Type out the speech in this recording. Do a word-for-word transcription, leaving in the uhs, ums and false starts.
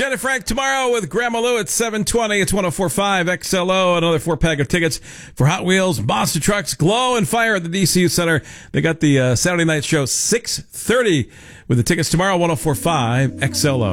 Fran and Frank tomorrow with Grandma Lou at seven twenty. It's one oh four point five X L O. Another four-pack of tickets for Hot Wheels, Monster Trucks, Glow, and Fire at the D C U Center. They got the uh, Saturday night show, six thirty, with the tickets tomorrow, one oh four point five X L O.